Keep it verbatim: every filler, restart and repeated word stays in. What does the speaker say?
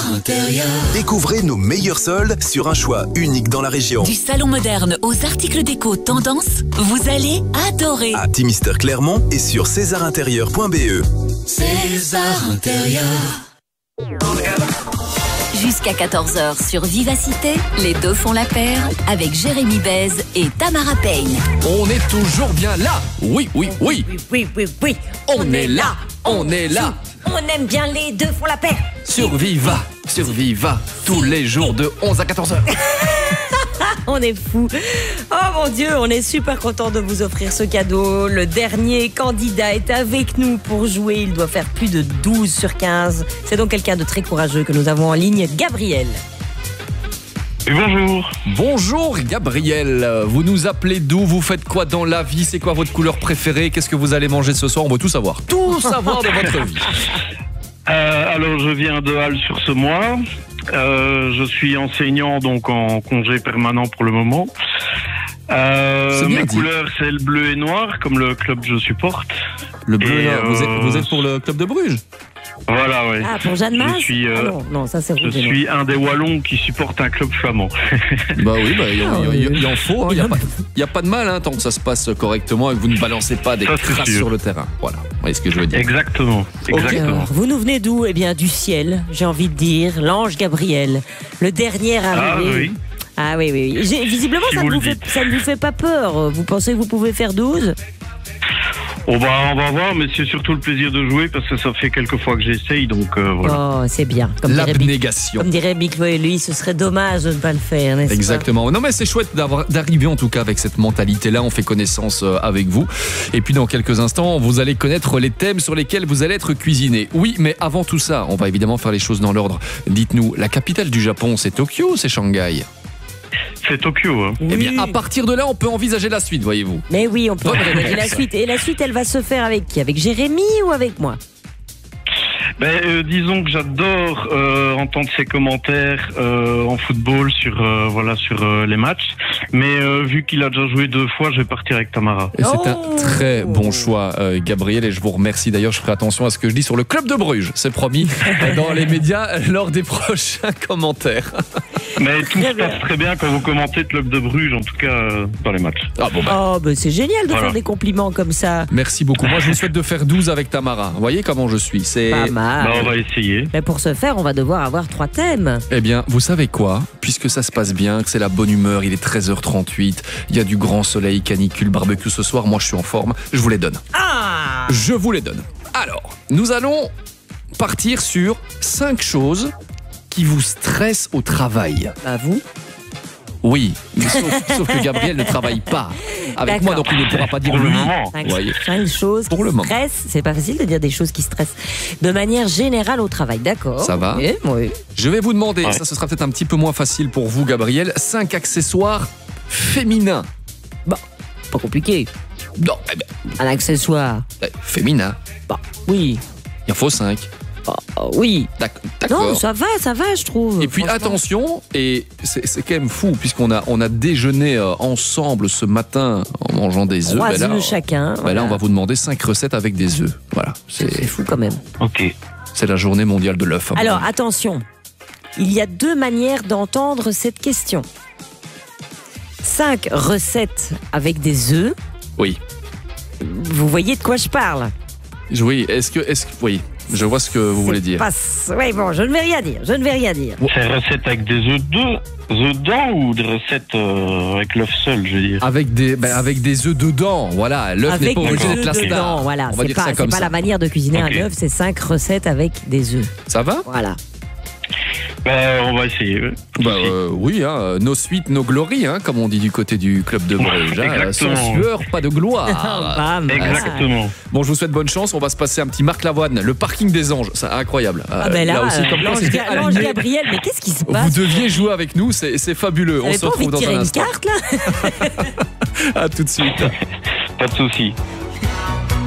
Intérieur. Découvrez nos meilleurs soldes sur un choix unique dans la région. Du salon moderne aux articles déco tendance, vous allez adorer. À Timister Clermont et sur césar intérieur point b e. César Intérieur. Jusqu'à quatorze heures sur Vivacité, les deux font la paire avec Jérémy Bèze et Tamara Payne. On est toujours bien là. Oui, oui, oui. Oui, oui, oui, oui. On, est là. On est là. On aime bien les deux font la paire. Sur Viva. Sur Viva. Tous les jours de onze à quatorze heures. On est fous. Oh mon Dieu, on est super content de vous offrir ce cadeau. Le dernier candidat est avec nous pour jouer. Il doit faire plus de douze sur quinze. C'est donc quelqu'un de très courageux que nous avons en ligne, Gabriel. Et bonjour. Bonjour Gabriel. Vous nous appelez d'où? Vous faites quoi dans la vie? C'est quoi votre couleur préférée? Qu'est-ce que vous allez manger ce soir? On veut tout savoir. Tout savoir de votre vie. Euh, alors, je viens de Halle sur ce mois. Euh, je suis enseignant, donc en congé permanent pour le moment. Euh, C'est bien mes dit. couleurs, c'est le bleu et noir, comme le club que je supporte. Le bleu, Et, là, vous, êtes, euh, vous êtes pour le club de Bruges? Voilà, oui. Ah, pour Jeanne Mas Je suis, euh, ah non, non, ça c'est Je rouge et noir. suis un des Wallons qui supporte un club flamand. Bah oui, bah, il, Ah, il- oui, il- oui. il en faut. Il n'y a, pas- il y a pas de mal hein, tant que ça se passe correctement et que vous ne balancez pas des Ça, c'est crasses sûr. sur le terrain. Voilà, vous voyez ce que je veux dire. Exactement. Exactement. Alors, vous nous venez d'où? Eh bien, du ciel, j'ai envie de dire. L'ange Gabriel, le dernier Ah arrivé. oui. Ah oui, oui, oui. J'ai- Visiblement, Si ça vous ne vous, le fait, dites. ça ne vous fait pas peur. Vous pensez que vous pouvez faire douze? On va, on va voir, mais c'est surtout le plaisir de jouer parce que ça fait quelques fois que j'essaye, donc euh, voilà. Oh, c'est bien. Comme dirait, Mick, L'abnégation. comme dirait Mick lui, ce serait dommage de ne pas le faire, n'est-ce pas? Exactement. Non mais c'est chouette d'avoir d'arriver en tout cas avec cette mentalité-là. On fait connaissance euh, avec vous. Et puis dans quelques instants, vous allez connaître les thèmes sur lesquels vous allez être cuisiné. Oui, mais avant tout ça, on va évidemment faire les choses dans l'ordre. Dites-nous, la capitale du Japon, c'est Tokyo ou c'est Shanghai? C'est Tokyo, hein. Eh bien, Oui. à partir de là, on peut envisager la suite, voyez-vous. Mais oui, on peut Bonne imaginer réponse. la suite. Et la suite, elle va se faire avec qui? Avec Jérémy ou avec moi? Ben, euh, disons que j'adore euh, entendre ses commentaires euh, en football sur euh, voilà sur euh, les matchs, mais euh, vu qu'il a déjà joué deux fois, je vais partir avec Tamara. Et c'est un Oh. très bon choix, euh, Gabriel, et je vous remercie. D'ailleurs, je ferai attention à ce que je dis sur le club de Bruges, c'est promis, dans les médias lors des prochains commentaires. Mais tout Très se passe bien. très bien quand vous commentez le club de Bruges, en tout cas euh, dans les matchs. Ah bon, bah, Oh, ben c'est génial de Voilà. faire des compliments comme ça. merci beaucoup. Moi, je vous souhaite de faire douze avec Tamara. Vous voyez comment je suis. C'est... Pas mal. Bah, on va essayer. Mais pour ce faire, on va devoir avoir trois thèmes. Eh bien, vous savez quoi? Puisque ça se passe bien, que c'est la bonne humeur, il est treize heures trente-huit, il y a du grand soleil, canicule, barbecue ce soir, moi je suis en forme, je vous les donne. Ah! Je vous les donne. Alors, nous allons partir sur cinq choses qui vous stressent au travail. Bah vous? Oui, mais sauf, sauf que Gabriel ne travaille pas avec moi, donc D'accord. il ne pourra pas dire Pour le oui. moment. Cinq, Voyez. cinq choses Pour qui le moment. stressent. C'est pas facile de dire des choses qui stressent. De manière générale au travail, d'accord. Ça va. Oui, oui. Je vais vous demander, Ouais. ça ce sera peut-être un petit peu moins facile pour vous Gabriel, cinq accessoires féminins. Pas compliqué. Non, eh ben, Un accessoire. eh, féminin, Bah, oui. il en faut cinq. Bah, euh, oui. D'ac- Non, D'accord. ça va, ça va, je trouve. Et puis franchement. attention, et c'est c'est quand même fou, puisqu'on a, on a déjeuné euh, ensemble ce matin en mangeant des œufs. Trois Ben là, œufs chacun. ben voilà. là, on va vous demander cinq recettes avec des œufs. Voilà, C'est c'est fou quand même. Ok. c'est la journée mondiale de l'œuf. à mon Alors, avis. attention. Il y a deux manières d'entendre cette question. Cinq recettes avec des œufs. Oui. Vous voyez de quoi je parle? Oui, est-ce que, est-ce que, oui, je vois ce que vous voulez dire. Pas... Oui, bon, je ne vais rien dire. Je ne vais rien dire. C'est recettes avec des œufs de- œufs dedans ou des recettes euh, avec l'œuf seul, je veux dire. Avec des, ben, avec des œufs dedans, voilà. L'œuf n'est Avec pas des obligé œufs d'être la dedans, star. voilà. On va C'est dire pas, ça c'est comme pas ça. la manière de cuisiner Ok. un œuf, c'est cinq recettes avec des œufs. Ça va? Voilà. Ben, on va essayer. ouais. Bah, euh, oui, hein, nos suites, nos glories, hein, comme on dit du côté du club de Bruges. hein. Exactement. Sans sueur, pas de gloire. Bam. Exactement. Bon, je vous souhaite bonne chance. On va se passer un petit Marc Lavoine, le parking des anges. C'est incroyable. Ah ben là, aussi, comme quoi, l'ange c'était Ga- l'ange aligné. Gabriel, mais qu'est-ce qui se Vous passe? deviez jouer avec nous, c'est c'est fabuleux. Vous On avez se pas envie retrouve de dans tirer un une instant. carte là? À tout de suite. Pas de souci.